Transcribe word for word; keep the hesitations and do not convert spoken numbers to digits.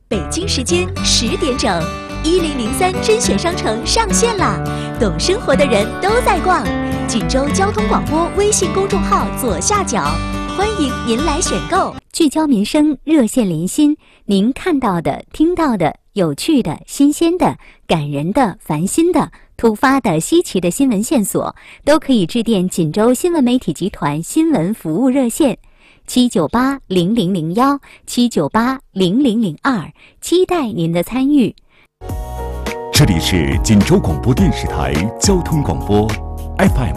北京时间十点整，一零零三甄选商城上线啦！懂生活的人都在逛。锦州交通广播微信公众号左下角，欢迎您来选购。 聚焦民生，热线连心，您看到的、听到的、有趣的、新鲜的、感人的、烦心的、突发的、稀奇的新闻线索，都可以致电锦州新闻媒体集团新闻服务热线七九八零零零幺七九八零零零二，期待您的参与。 这里是锦州广播电视台交通广播 F M